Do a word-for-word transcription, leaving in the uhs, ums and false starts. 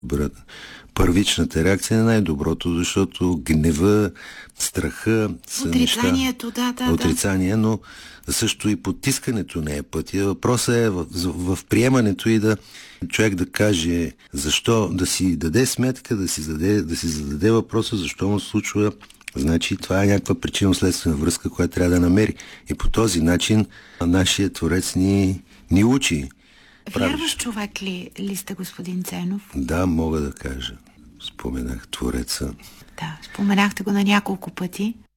Първичната реакция е най-доброто, защото гнева, страха са отрицанието, неща, да, да, отрицание, но също и потискането не е пътя. Въпросът е в, в приемането и да човек да каже защо, да си даде сметка, да си зададе, да си зададе въпроса защо му случва. Значи това е някаква причинно-следствена връзка, която трябва да намери. И по този начин нашия Творец ни, ни учи. Вярваш човек ли, ли сте, господин Ценов? Да, мога да кажа. Споменах Твореца. Да, споменахте го на няколко пъти.